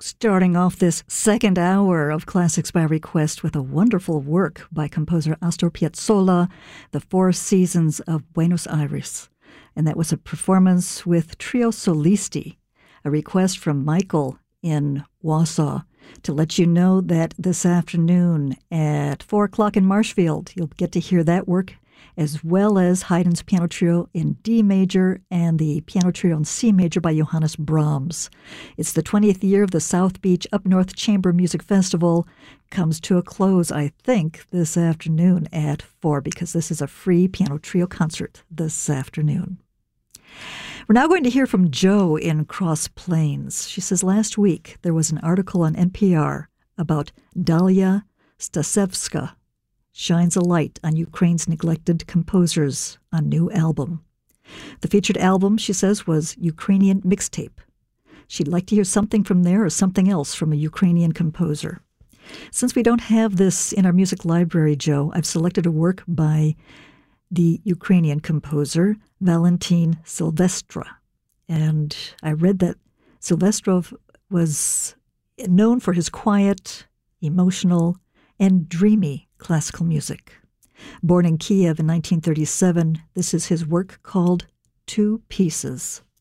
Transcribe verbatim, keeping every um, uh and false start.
starting off this second hour of Classics by Request with a wonderful work by composer Astor Piazzolla, The Four Seasons of Buenos Aires. And that was a performance with Trio Solisti, a request from Michael in Wausau to let you know that this afternoon at four o'clock in Marshfield, you'll get to hear that work, as well as Haydn's Piano Trio in D major and the Piano Trio in C major by Johannes Brahms. It's the twentieth year of the South Beach Up North Chamber Music Festival. Comes to a close, I think, this afternoon at four, because this is a free Piano Trio concert this afternoon. We're now going to hear from Jo in Cross Plains. She says, last week there was an article on N P R about Dalia Stasevska shines a light on Ukraine's neglected composers on new album. The featured album, she says, was Ukrainian Mixtape. She'd like to hear something from there or something else from a Ukrainian composer. Since we don't have this in our music library, Jo, I've selected a work by the Ukrainian composer Valentin Silvestra. And I read that Silvestrov was known for his quiet, emotional, and dreamy classical music. Born in Kiev in nineteen thirty-seven, this is his work called Two Pieces.